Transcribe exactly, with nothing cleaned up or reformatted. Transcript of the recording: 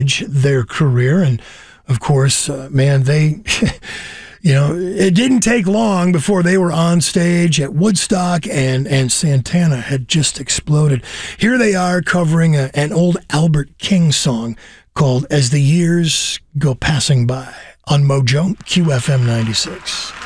their career. And of course, uh, man, they, you know, it didn't take long before they were on stage at Woodstock, and, and Santana had just exploded. Here they are covering a, an old Albert King song called As the Years Go Passing By on Mojo Q F M ninety-six.